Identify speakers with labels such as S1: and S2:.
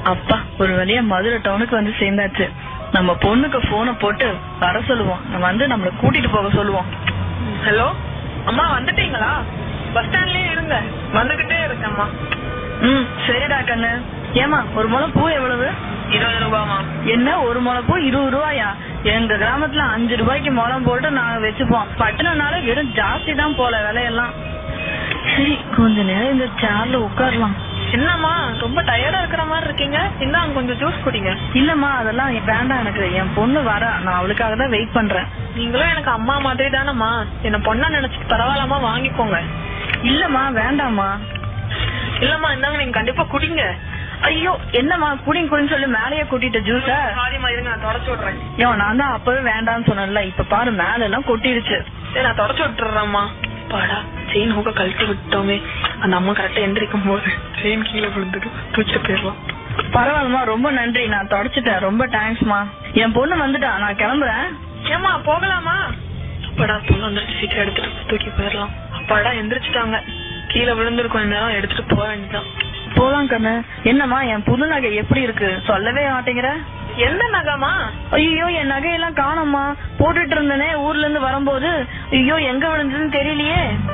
S1: அப்பா ஒரு வழியா மதுரை டவுனுக்கு வந்து சேர்ந்தாச்சு. நம்ம பொண்ணுக்கு போனை போட்டு வர சொல்லுவோம். வந்து நம்மள கூட்டிட்டு போக சொல்லுவோம்.
S2: ஹலோ அம்மா, வந்துட்டீங்களா? பஸ் ஸ்டாண்ட்லயே இருங்க, வந்துகிட்டே இருக்கேம்மா.
S1: சரிடா கண்ணு. ஏமா ஒரு முளை பூ எவ்வளவு?
S2: 20 ரூபாமா.
S1: என்ன ஒரு முளை பூ 20 ரூபாயா? எங்க கிராமத்துல 5 ரூபாய்க்கு முளம் போட்டு நாங்க வச்சுப்போம். பட்டணம்னால வெறும் ஜாஸ்தி தான் போல விலையெல்லாம். சரி கொஞ்ச நேரம் இந்த சேர்ல உட்காரலாம்.
S2: என்னம்மா ரொம்ப டயர்டா இருக்கிற மாதிரி இருக்கீங்க? இந்தாங்க கொஞ்சம் ஜூஸ் குடிங்க.
S1: இல்லம்மா அதெல்லாம் வேண்டாம், எனக்கு என் பொண்ணு வர, நான் அவளுக்காக தான் வெயிட் பண்றேன்.
S2: நீங்களும் எனக்கு அம்மா மாதிரி தானம்மா, என்ன பொண்ணா நினைச்சிட்டு பரவாயில்லாம வாங்கிக்கோங்க.
S1: இல்லம்மா வேண்டாம்மா.
S2: இல்லம்மா இந்தாங்க, நீங்க கண்டிப்பா குடிங்க.
S1: ஐயோ என்னம்மா குடின்னு சொல்லி மேலேயே கூட்டிட்ட ஜூஸ.
S2: சாரிம்மா, இருங்க நான் தொடச்சு விடுறேன்.
S1: நான் தான் அப்பவே வேண்டாம்னு சொன்னேன்ல, இப்ப பாரு மேல எல்லாம் கொட்டிடுச்சு.
S2: சரி நான் தொடச்சு விட்டுறேம்மா. பாடா செயின் ஹூக்க கழட்டி விட்டோமே, அந்த அம்மா கரெக்டா எந்திரிக்கும் போது செயின் கீழே விழுந்துட்டு தூச்சிட்டு போயிடலாம்.
S1: பரவாயில்லமா, ரொம்ப நன்றி, நான் தொடச்சிட்டேன், ரொம்ப தேங்க்ஸ்மா. என் பொண்ணு வந்துட்டா, நான் கிளம்புறேன்.
S2: ஏமா போகலாமா? அப்பாடா பொண்ணு வந்துருச்சு, சீக்கிரம் எடுத்துட்டு தூக்கி போயிடலாம். அப்பாடா எந்திரிச்சிட்டாங்க, கீழே விழுந்திருக்கும், நேரம் எடுத்துட்டு போக வேண்டியதான்.
S1: போலாம் கண்ணு. என்னம்மா என் புது நகை எப்படி இருக்கு? சொல்லவே மாட்டேங்கிற.
S2: எந்த நகைமா?
S1: ஐயோ என் நகையெல்லாம் காணோம்மா. போட்டுட்டு இருந்தனே ஊர்ல இருந்து வரும்போது. ஐயோ எங்க விழுந்ததுன்னு தெரியலையே.